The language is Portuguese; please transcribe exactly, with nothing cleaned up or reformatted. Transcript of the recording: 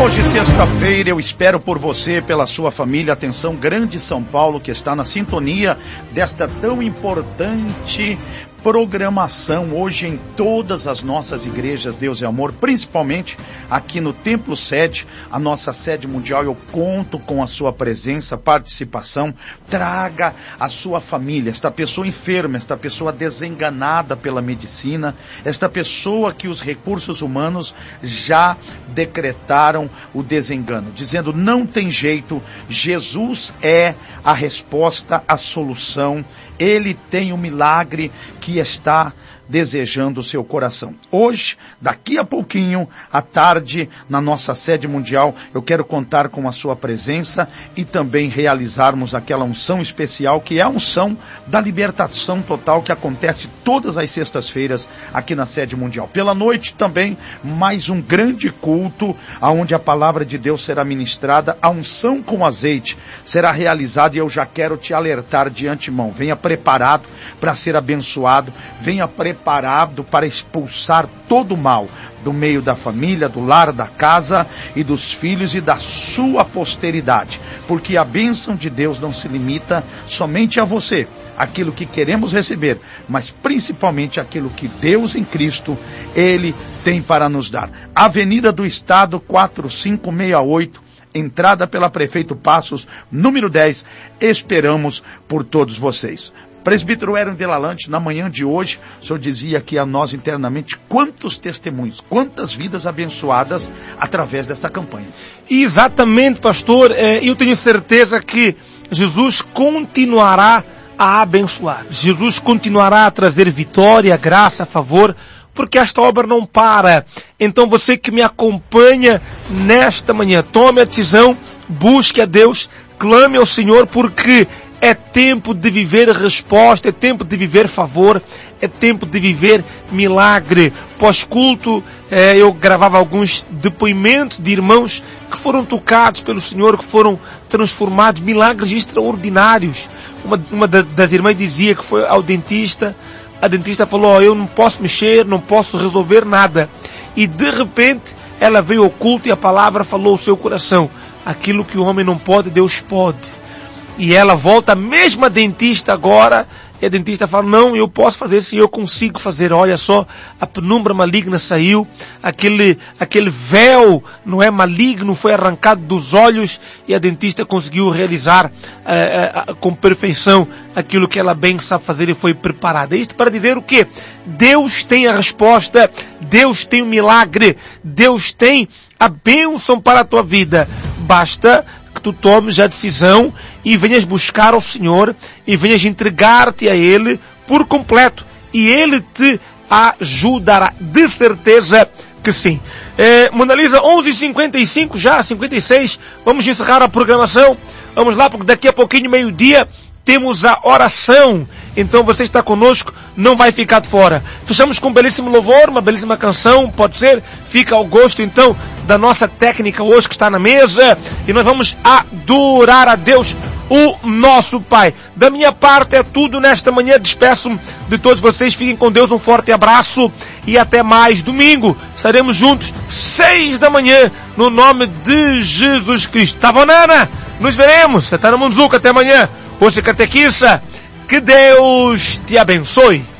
Hoje, sexta-feira, eu espero por você, pela sua família. Atenção, Grande São Paulo, que está na sintonia desta tão importante programação hoje em todas as nossas igrejas Deus e Amor, principalmente aqui no Templo Sede, a nossa sede mundial. Eu conto com a sua presença, participação. Traga a sua família, esta pessoa enferma, esta pessoa desenganada pela medicina, esta pessoa que os recursos humanos já decretaram o desengano, dizendo: não tem jeito, Jesus é a resposta, a solução. Ele tem o milagre que está desejando o seu coração. Hoje, daqui a pouquinho, à tarde, na nossa sede mundial, eu quero contar com a sua presença e também realizarmos aquela unção especial, que é a unção da libertação total, que acontece todas as sextas-feiras aqui na sede mundial. Pela noite também, mais um grande culto, onde a palavra de Deus será ministrada, a unção com azeite será realizada, e eu já quero te alertar de antemão: venha preparado para ser abençoado, venha preparado preparado para expulsar todo o mal do meio da família, do lar, da casa e dos filhos e da sua posteridade, porque a bênção de Deus não se limita somente a você, aquilo que queremos receber, mas principalmente aquilo que Deus em Cristo, Ele tem para nos dar. Avenida do Estado quatro cinco seis oito, entrada pela Prefeito Passos, número dez, esperamos por todos vocês. Presbítero Aaron Delalante, na manhã de hoje, o senhor dizia aqui a nós internamente quantos testemunhos, quantas vidas abençoadas através desta campanha. Exatamente, pastor. Eu tenho certeza que Jesus continuará a abençoar. Jesus continuará a trazer vitória, graça, favor, porque esta obra não para. Então você que me acompanha nesta manhã, tome a decisão, busque a Deus, clame ao Senhor, porque é tempo de viver resposta, é tempo de viver favor, é tempo de viver milagre. Pós-culto, eh, eu gravava alguns depoimentos de irmãos que foram tocados pelo Senhor, que foram transformados, milagres extraordinários. Uma, uma das irmãs dizia que foi ao dentista, a dentista falou: oh, eu não posso mexer, não posso resolver nada. E de repente, ela veio ao culto e a palavra falou ao seu coração: aquilo que o homem não pode, Deus pode. E ela volta, a mesma dentista agora, e a dentista fala: não, eu posso fazer isso, eu consigo fazer. Olha só, a penumbra maligna saiu, aquele, aquele véu, não é, maligno, foi arrancado dos olhos, e a dentista conseguiu realizar uh, uh, com perfeição aquilo que ela bem sabe fazer e foi preparada. Isto para dizer o quê? Deus tem a resposta, Deus tem o milagre, Deus tem a bênção para a tua vida. Basta que tu tomes a decisão e venhas buscar ao Senhor e venhas entregar-te a Ele por completo, e Ele te ajudará, de certeza que sim. É, Mona Lisa, onze e cinquenta e cinco já, cinquenta e seis, vamos encerrar a programação, vamos lá, porque daqui a pouquinho, meio-dia, temos a oração. Então você está conosco, não vai ficar de fora. Fechamos com um belíssimo louvor, uma belíssima canção, pode ser? Fica ao gosto então da nossa técnica hoje que está na mesa, e nós vamos adorar a Deus, o nosso Pai. Da minha parte é tudo nesta manhã, despeço de todos vocês, fiquem com Deus, um forte abraço e até mais domingo. Estaremos juntos, seis da manhã, no nome de Jesus Cristo. Tá bom, Nana? Nos veremos, você está no Munzuca, até amanhã. Hoje, catequista, que Deus te abençoe.